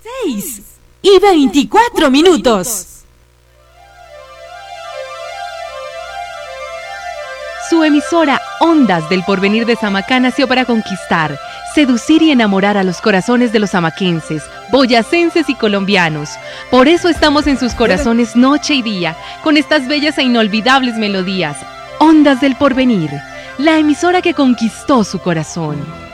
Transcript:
6:24. Su emisora Ondas del Porvenir de Samacá nació para conquistar, seducir y enamorar a los corazones de los samaquenses, boyacenses y colombianos. Por eso estamos en sus corazones noche y día, con estas bellas e inolvidables melodías. Ondas del Porvenir, la emisora que conquistó su corazón.